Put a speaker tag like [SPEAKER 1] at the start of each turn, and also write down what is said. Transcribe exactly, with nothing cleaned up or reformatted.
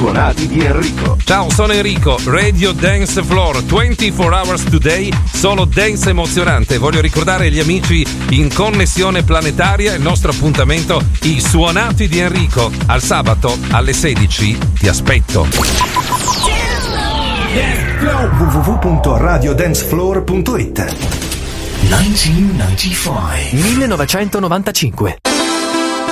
[SPEAKER 1] suonati di Enrico.
[SPEAKER 2] Ciao, sono Enrico, Radio Dance Floor, ventiquattro hours today, solo dance emozionante. Voglio ricordare agli amici in connessione planetaria il nostro appuntamento, i suonati di Enrico. Al sabato alle sedici ti aspetto.
[SPEAKER 1] w w w punto radio dance floor punto it
[SPEAKER 3] millenovecentonovantacinque